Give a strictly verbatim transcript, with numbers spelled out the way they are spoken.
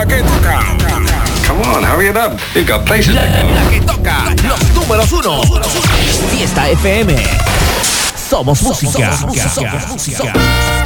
La que toca. Come on, hurry it up. You've got places to La, go. la que toca. Los números uno. Fiesta F M. Somos música. Somos música.